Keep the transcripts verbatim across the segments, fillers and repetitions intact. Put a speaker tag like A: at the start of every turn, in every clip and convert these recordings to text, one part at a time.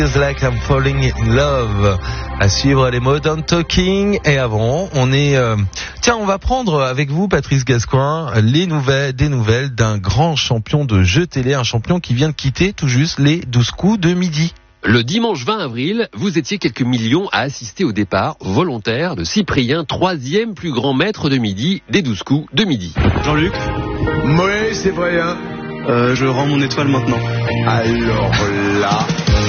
A: It's like I'm falling in love. À suivre les Modern Talking. Et avant, on est... Euh... Tiens, on va prendre avec vous, Patrice Gascoigne, les nouvelles, des nouvelles d'un grand champion de jeux télé, un champion qui vient de quitter tout juste les douze coups de midi.
B: Le dimanche vingt avril, vous étiez quelques millions à assister au départ volontaire de Cyprien, troisième plus grand maître de midi des douze coups de midi.
C: Jean-Luc ?
D: Oui, c'est vrai, hein.
C: Euh, je rends mon étoile maintenant.
D: Alors là,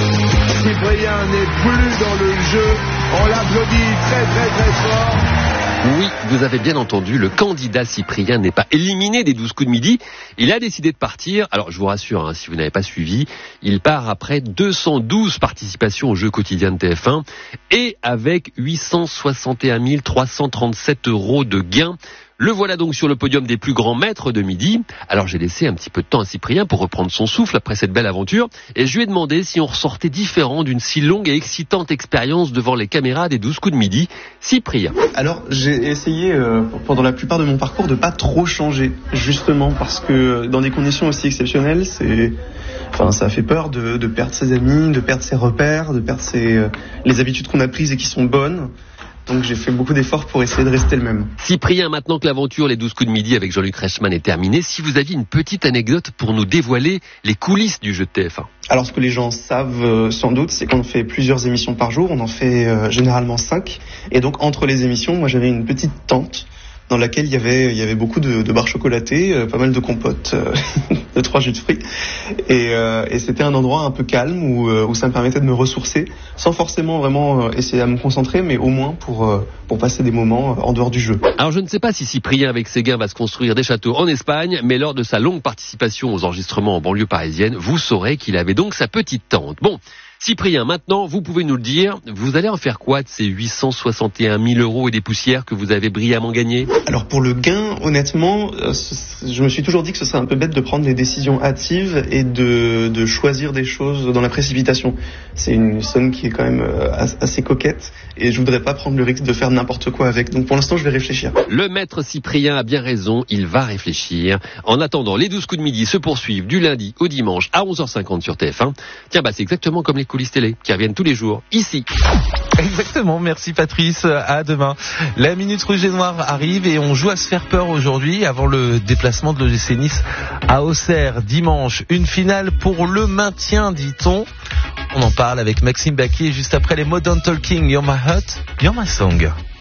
D: Cyprien n'est plus dans le jeu. On l'applaudit très très très fort.
B: Oui, vous avez bien entendu, le candidat Cyprien n'est pas éliminé des douze coups de midi. Il a décidé de partir. Alors, je vous rassure, hein, si vous n'avez pas suivi, il part après deux cent douze participations aux Jeux quotidiens de T F un et avec huit cent soixante et un mille trois cent trente-sept euros de gains. Le voilà donc sur le podium des plus grands maîtres de midi. Alors j'ai laissé un petit peu de temps à Cyprien pour reprendre son souffle après cette belle aventure et je lui ai demandé si on ressortait différent d'une si longue et excitante expérience devant les caméras des douze coups de midi. Cyprien.
C: Alors j'ai essayé euh, pendant la plupart de mon parcours de pas trop changer, justement parce que dans des conditions aussi exceptionnelles, c'est... Enfin, ça fait peur de, de perdre ses amis, de perdre ses repères, de perdre ses, euh, les habitudes qu'on a prises et qui sont bonnes. Donc j'ai fait beaucoup d'efforts pour essayer de rester le même.
B: Cyprien, maintenant que l'aventure Les douze coups de midi avec Jean-Luc Reichmann est terminée, si vous aviez une petite anecdote pour nous dévoiler les coulisses du jeu de T F un.
C: Alors ce que les gens savent euh, sans doute, c'est qu'on fait plusieurs émissions par jour, on en fait euh, généralement cinq. Et donc entre les émissions, moi j'avais une petite tente dans laquelle il y avait, il y avait beaucoup de, de barres chocolatées, euh, pas mal de compotes, euh, de trois jus de fruits. Et, euh, et c'était un endroit un peu calme où, euh, où ça me permettait de me ressourcer, sans forcément vraiment euh, essayer à me concentrer, mais au moins pour, euh, pour passer des moments en dehors du jeu.
B: Alors je ne sais pas si Cyprien avec ses gains va se construire des châteaux en Espagne, mais lors de sa longue participation aux enregistrements en banlieue parisienne, vous saurez qu'il avait donc sa petite tente. Bon, Cyprien, maintenant, vous pouvez nous le dire, vous allez en faire quoi de ces huit cent soixante et un mille euros et des poussières que vous avez brillamment gagnés ?
C: Alors pour le gain, honnêtement, je me suis toujours dit que ce serait un peu bête de prendre des décisions hâtives et de, de choisir des choses dans la précipitation. C'est une somme qui est quand même assez coquette et je voudrais pas prendre le risque de faire n'importe quoi avec. Donc pour l'instant, je vais réfléchir.
B: Le maître Cyprien a bien raison, il va réfléchir. En attendant, les douze coups de midi se poursuivent du lundi au dimanche à onze heures cinquante sur T F un. Tiens, bah c'est exactement comme les coulisses télé qui reviennent tous les jours ici.
A: Exactement, merci Patrice, à demain. La Minute Rouge et Noire arrive et on joue à se faire peur aujourd'hui avant le déplacement de l'O G C Nice à Auxerre dimanche. Une finale pour le maintien, dit-on. On en parle avec Maxime Baquier juste après les Modern Talking. You're my heart, you're my song.